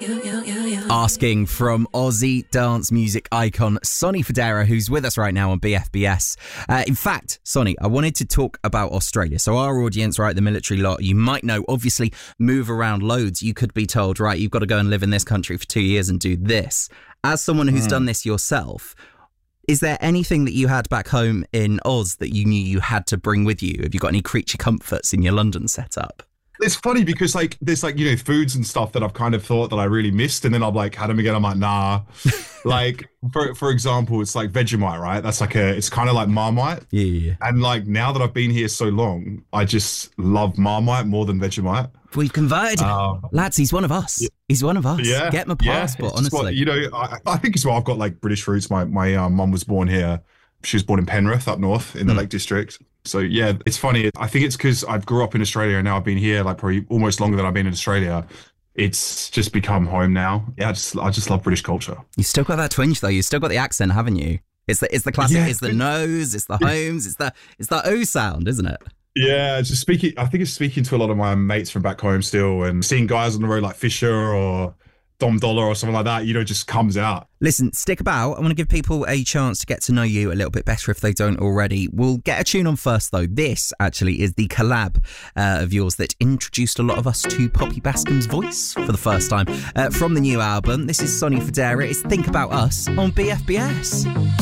Asking from Aussie dance music icon Sonny Fodera, who's with us right now on BFBS. In fact, Sonny, I wanted to talk about Australia. So our audience, right, the military lot, you might know, obviously move around loads. You could be told, right, you've got to go and live in this country for 2 years and do this. As someone who's done this yourself, is there anything that you had back home in Oz that you knew you had to bring with you? Have you got any creature comforts in your London setup? It's funny because there's foods and stuff that I've kind of thought that I really missed, and then I've had them again. I'm like, nah. Like for example, it's like Vegemite, right? That's it's kind of like Marmite. Yeah. And now that I've been here so long, I just love Marmite more than Vegemite. We've converted him. Lads, he's one of us. Yeah. He's one of us. Yeah. Get my passport, honestly. I think as well, I've got British roots. My mum was born here. She was born in Penrith up north in the Lake District. So yeah, it's funny. I think it's because I grew up in Australia and now I've been here probably almost longer than I've been in Australia. It's just become home now. Yeah, I just love British culture. You've still got that twinge though. You've still got the accent, haven't you? It's the classic. Yeah. It's the nose. It's the homes. It's the O sound, isn't it? Yeah, just speaking. I think it's speaking to a lot of my mates from back home still, and seeing guys on the road like Fisher or Dom Dollar or something like that, just comes out. Listen, stick about. I want to give people a chance to get to know you a little bit better if they don't already. We'll get a tune on first, though. This, actually, is the collab of yours that introduced a lot of us to Poppy Bascom's voice for the first time from the new album. This is Sonny Fodera. It's Think About Us on BFBS.